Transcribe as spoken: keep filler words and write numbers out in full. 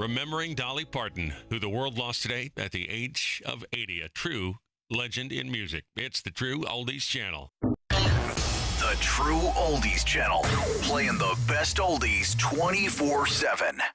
remembering Dolly Parton, who the world lost today at the age of eighty, a true legend in music. It's the True Oldies Channel. The True Oldies Channel, playing the best oldies twenty-four seven.